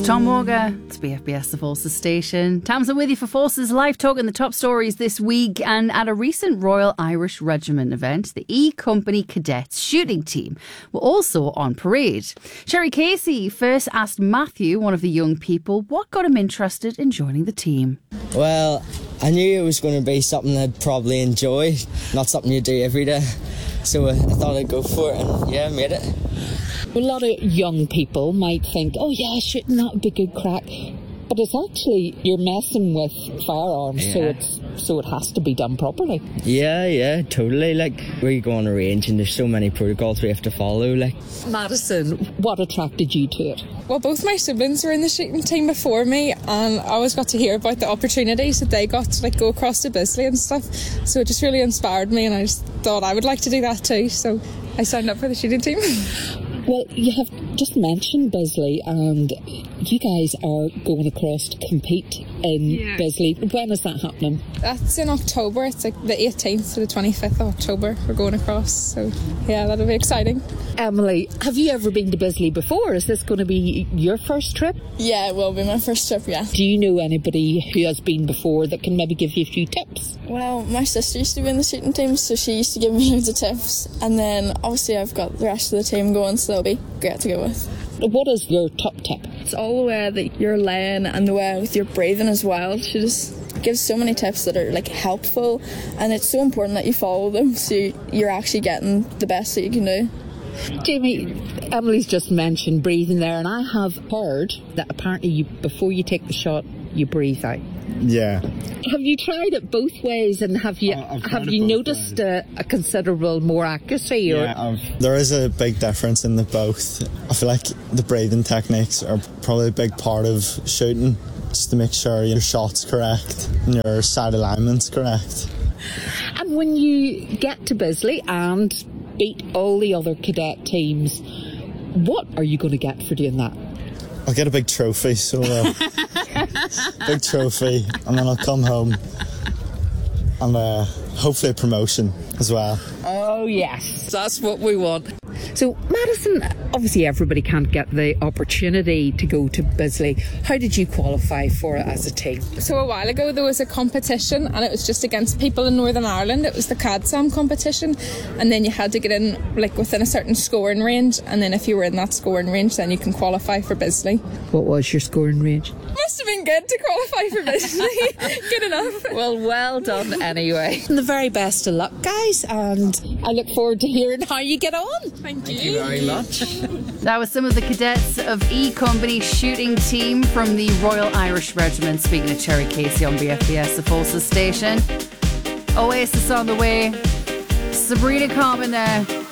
Tom Morga, it's BFBS, the Forces station. Tamsin with you for Forces Live Talk and the top stories this week. And at a recent Royal Irish Regiment event, the E Company Cadets shooting team were also on parade. Sherry Casey first asked Matthew, one of the young people, what got him interested in joining the team. Well, I knew it was going to be something I'd probably enjoy, not something you do every day. So I thought I'd go for it, and yeah, I made it. A lot of young people might think, oh yeah, shooting, that would be good crack. But it's actually, you're messing with firearms, so it has to be done properly. Yeah, totally. Like, we go on a range and there's so many protocols we have to follow. Like, Madison, what attracted you to it? Well, both my siblings were in the shooting team before me, and I always got to hear about the opportunities that they got to go across to Bisley and stuff. So it just really inspired me, and I just thought I would like to do that too. So I signed up for the shooting team. Well, you have just mentioned Bisley, and you guys are going across to compete in Bisley. When is that happening? That's in October. It's like the 18th to the 25th of October. We're going across. So yeah, that'll be exciting. Emily, have you ever been to Bisley before? Is this going to be your first trip? Yeah, it will be my first trip, yeah. Do you know anybody who has been before that can maybe give you a few tips? Well, my sister used to be in the shooting team, so she used to give me loads of tips. And then obviously I've got the rest of the team going, so it'll be great to go with. What is your top tip? It's all the way that you're laying and the way with your breathing as well. She just gives so many tips that are helpful, and it's so important that you follow them so you're actually getting the best that you can do. Jamie, Emily's just mentioned breathing there, and I have heard that apparently before you take the shot, you breathe out. Yeah. Have you tried it both ways, and have you noticed a considerable more accuracy? There is a big difference in the both. I feel like the breathing techniques are probably a big part of shooting, just to make sure your shot's correct and your side alignment's correct. And when you get to Bisley and beat all the other cadet teams, what are you going to get for doing that? I'll get a big trophy, big trophy, and then I'll come home and hopefully a promotion as well. Oh yes, that's what we want. So Madison, obviously everybody can't get the opportunity to go to Bisley. How did you qualify for it as a team? So a while ago there was a competition, and it was just against people in Northern Ireland. It was the CADSAM competition, and then you had to get in within a certain scoring range, and then if you were in that scoring range then you can qualify for Bisley. What was your scoring range? Must have been good to qualify for Bisley. Good enough. Well done anyway. And the very best of luck, guys, and I look forward to hearing how you get on. Thank you very much. That was some of the cadets of E Company shooting team from the Royal Irish Regiment speaking to Sherry Casey on BFBS, the Forces station. Oasis on the way. Sabrina Carpenter.